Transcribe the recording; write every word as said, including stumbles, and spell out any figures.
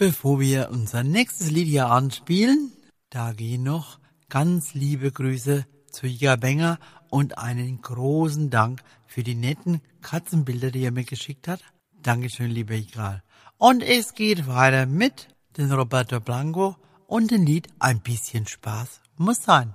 Bevor wir unser nächstes Lied hier anspielen, da gehen noch ganz liebe Grüße zu Jiga Benger und einen großen Dank für die netten Katzenbilder, die er mir geschickt hat. Dankeschön, lieber Igal. Und es geht weiter mit den Roberto Blanco und dem Lied Ein bisschen Spaß muss sein.